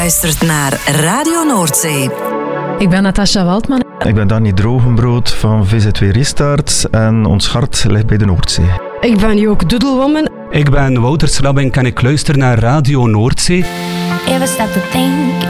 Luistert naar Radio Noordzee. Ik ben Natasja Waldman. Ik ben Danny Drogenbrood van VZW Restarts en ons hart ligt bij de Noordzee. Ik ben Joke Doedelwoman. Ik ben Wouter Schrabbink en ik luister naar Radio Noordzee. Ever stop to think